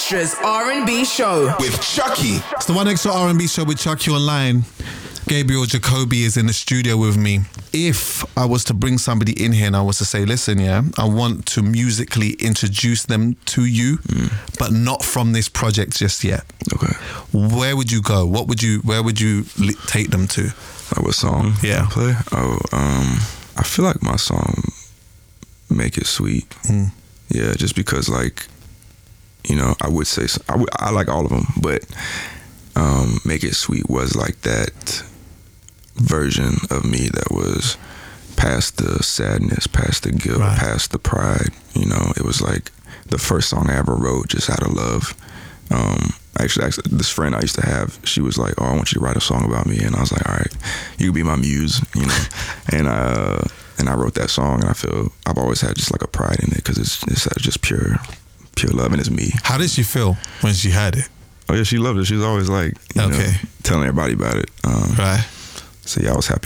Extras R&B show with Chucky. It's the One Extra R&B show with Chucky Online. Gabriel Jacoby is in the studio with me. If I was to bring somebody in here and I was to say, listen, yeah, I want to musically introduce them to you, but not from this project just yet. Okay. Where would you go? Where would you take them to? Like what song? Yeah. I play? I feel like my song, Make It Sweet. Yeah, just because like, you know, I would say, I like all of them, but Make It Sweet was like that version of me that was past the sadness, past the guilt, right, past the pride. You know, it was like the first song I ever wrote just out of love. Actually, this friend I used to have, she was like, "Oh, I want you to write a song about me," and I was like, "All right, you can be my muse," you know. And I wrote that song, and I feel I've always had just like a pride in it because it's just pure love, and it's me. How did she feel when she heard it? Oh yeah, she loved it. She was always like, you know, telling everybody about it. Right. So yeah, I was happy